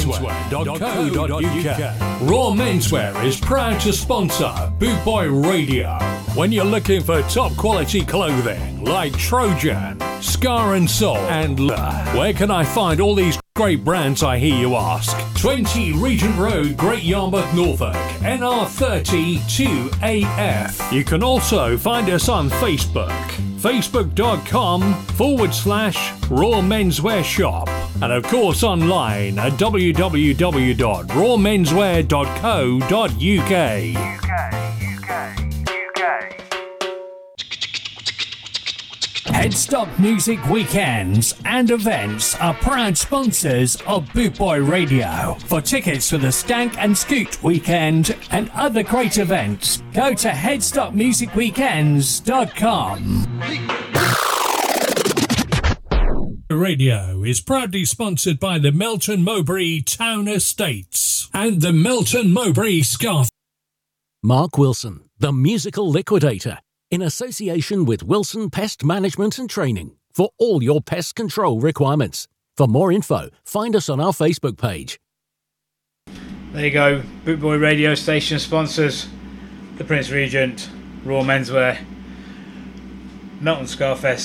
rawmenswear.co.uk. Raw Menswear is proud to sponsor Boot Boy Radio. When you're looking for top quality clothing like Trojan, Scar and Soul, and where can I find all these great brands, I hear you ask? 20 Regent Road, Great Yarmouth, Norfolk, NR30 2AF. You can also find us on Facebook, facebook.com/Raw Menswear Shop. And of course online at www.rawmenswear.co.uk. Headstock Music Weekends and events are proud sponsors of Boot Boy Radio. For tickets for the Stank and Scoot weekend and other great events, go to headstockmusicweekends.com. Radio is proudly sponsored by the Melton Mowbray Town Estates and the Melton Mowbray Scarf. Mark Wilson, the musical liquidator, in association with Wilson Pest Management and Training for all your pest control requirements. For more info, find us on our Facebook page. There you go. Boot Boy Radio Station sponsors the Prince Regent, Raw Menswear, Melton Scarfest.